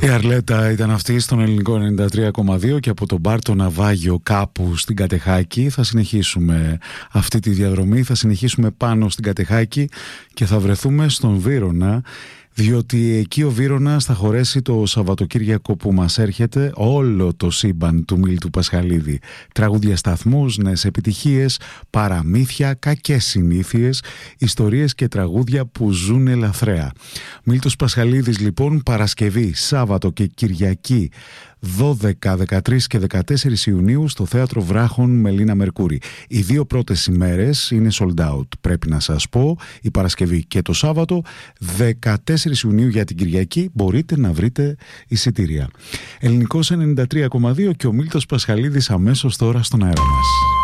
Η Αρλέτα ήταν αυτή στον ελληνικό 93,2 και από τον μπαρ το Ναυάγιο κάπου στην Κατεχάκη θα συνεχίσουμε αυτή τη διαδρομή, θα συνεχίσουμε πάνω στην Κατεχάκη και θα βρεθούμε στον Βύρωνα, διότι εκεί ο Βύρωνας θα χωρέσει το Σαββατοκύριακο που μας έρχεται όλο το σύμπαν του Μίλτου Πασχαλίδη. Τραγούδια σταθμούς, νέες επιτυχίες, παραμύθια, κακές συνήθειες, ιστορίες και τραγούδια που ζουν ελαθρέα. Μίλτος Πασχαλίδης λοιπόν, Παρασκευή, Σάββατο και Κυριακή 12, 13 και 14 Ιουνίου στο Θέατρο Βράχων Μελίνα Μερκούρη. Οι δύο πρώτες ημέρες είναι sold out, πρέπει να σας πω, η Παρασκευή και το Σάββατο. 14 Ιουνίου για την Κυριακή μπορείτε να βρείτε εισιτήρια. Ελληνικός 93,2 και ο Μίλτος Πασχαλίδης αμέσως τώρα στον αέρα μας.